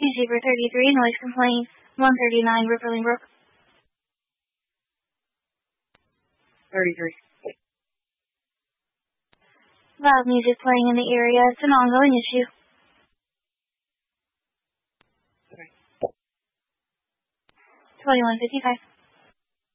Receiver 33, noise complaint. 139, Riverling Brook. 33. Loud music playing in the area. It's an ongoing issue. Okay. 2155.